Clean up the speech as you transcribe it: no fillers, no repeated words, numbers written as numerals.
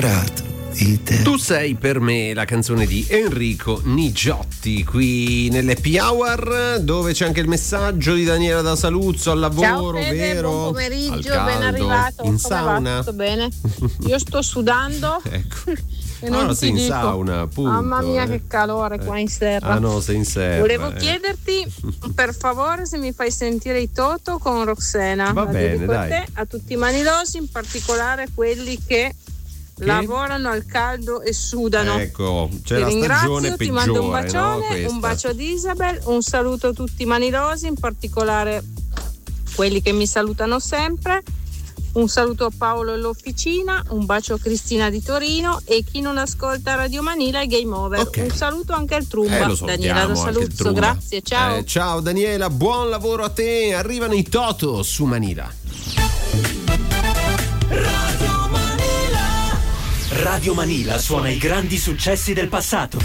innamorato di te. Tu sei per me, la canzone di Enrico Nigiotti, qui nell'Happy Hour, dove c'è anche il messaggio di Daniela da Saluzzo al lavoro. Ciao Fede, vero? buon pomeriggio, Al caldo, ben arrivato. in Come sauna? va? Tutto bene? Io sto sudando. Ecco. E non sei ti in dico. sauna, appunto. Mamma mia, che calore qua in serra. Ah no, sei in serra. Volevo chiederti, per favore, se mi fai sentire i Toto con Roxana. Va La bene, dedico a dai. te, a tutti i manilosi, in particolare quelli che lavorano al caldo e sudano. Ecco, c'è Ti la stagione ringrazio, peggiore, ti mando un no? bacione, Questa. un bacio ad Isabel, un saluto a tutti i manilosi, in particolare quelli che mi salutano sempre. Un saluto a Paolo e l'Officina, un bacio a Cristina di Torino e chi non ascolta Radio Manila è Game Over. Ok. Un saluto anche al Trumba, Lo Daniela da salutiamo anche il Saluzzo, Trumba. grazie, ciao. Ciao Daniela, buon lavoro a te. Arrivano i Toto su Manila. Radio Manila suona i grandi successi del passato.